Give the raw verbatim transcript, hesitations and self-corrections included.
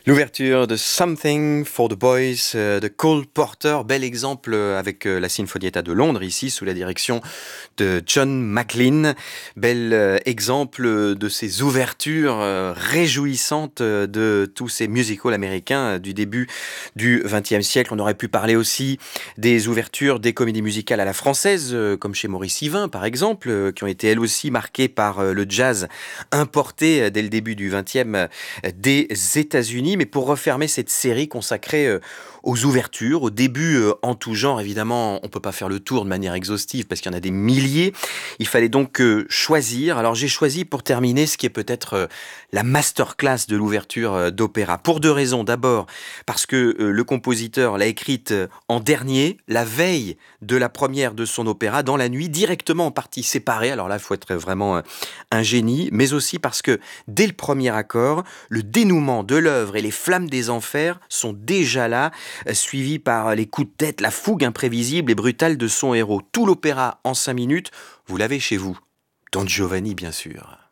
L'ouverture de Something for the Boys euh, de Cole Porter, bel exemple euh, avec euh, la Sinfonietta de Londres, ici sous la direction de John McLean. Bel euh, exemple de ces ouvertures euh, réjouissantes euh, de tous ces musicals américains euh, du début du vingtième siècle. On aurait pu parler aussi des ouvertures des comédies musicales à la française, euh, comme chez Maurice Yvain par exemple, euh, qui ont été elles aussi marquées par euh, le jazz importé euh, dès le début du vingtième euh, des États-Unis. Mais pour refermer cette série consacrée euh, aux ouvertures, au début euh, en tout genre, évidemment, on peut pas faire le tour de manière exhaustive parce qu'il y en a des milliers. Il fallait donc euh, choisir. Alors j'ai choisi pour terminer ce qui est peut-être euh, la masterclass de l'ouverture euh, d'opéra. Pour deux raisons. D'abord, parce que euh, le compositeur l'a écrite euh, en dernier, la veille de la première de son opéra, dans la nuit, directement en parties séparées. Alors là, il faut être vraiment euh, un génie. Mais aussi parce que dès le premier accord, le dénouement de l'œuvre et les flammes des enfers sont déjà là, euh, suivis par les coups de tête, la fougue imprévisible et brutale de son héros. Tout l'opéra en cinq minutes, vous l'avez chez vous. Don Giovanni, bien sûr.